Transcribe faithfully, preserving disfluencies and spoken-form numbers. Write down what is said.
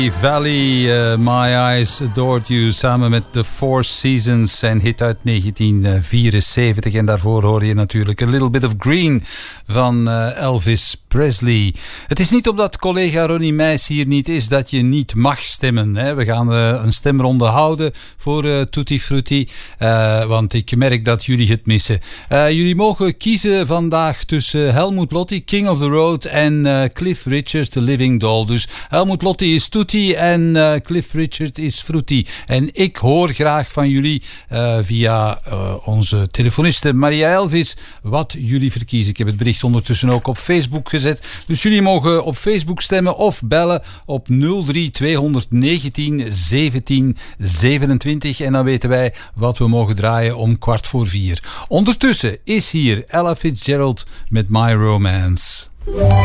Valley, uh, My Eyes Adored You, samen met The Four Seasons, zijn hit uit negentien vierenzeventig. En daarvoor hoor je natuurlijk A Little Bit of Green van uh, Elvis Presley. Het is niet omdat collega Ronnie Meijs hier niet is dat je niet mag stemmen. Hè. We gaan uh, een stemronde houden voor uh, Tutti Frutti, uh, want ik merk dat jullie het missen. Uh, jullie mogen kiezen vandaag tussen Helmut Lotti, King of the Road, en uh, Cliff Richard, The Living Doll. Dus Helmut Lotti is Tutti en uh, Cliff Richard is Frutti. En ik hoor graag van jullie uh, via uh, onze telefoniste Maria Elvis wat jullie verkiezen. Ik heb het bericht ondertussen ook op Facebook gezet. Dus jullie mogen op Facebook stemmen of bellen op nul drie tweehonderdnegentien zeventien zevenentwintig. En dan weten wij wat we mogen draaien om kwart voor vier. Ondertussen is hier Ella Fitzgerald met My Romance.